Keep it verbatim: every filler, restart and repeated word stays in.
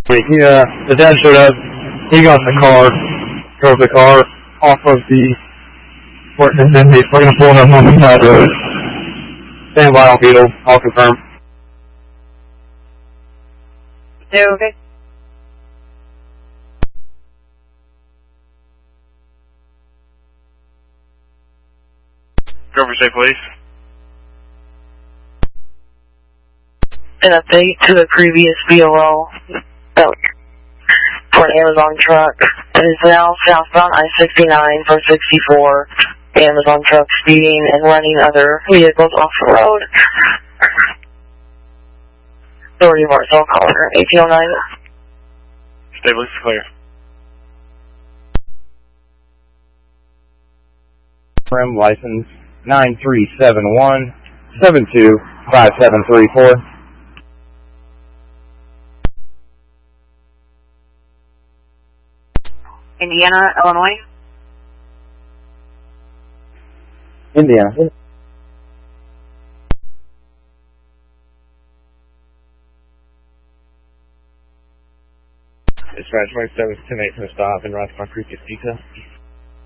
He, uh, the dad showed up. He got in the car, drove the car off of the port, and then he's going to pull him on the side road. Stand by on Beetle. I'll confirm. Yeah, okay. Grover State Police. An update to the previous B O L uh, for an Amazon truck. It is now southbound I sixty-nine for sixty-four. Amazon truck speeding and running other vehicles off the road. Authority of Marcel caller eighteen oh nine. State Police clear. Rim license nine three seven one seven two five seven three four. Indiana, Illinois. Indiana. Dispatch twenty-seven ten eight from the stop in Rossmont Creek, Esquita.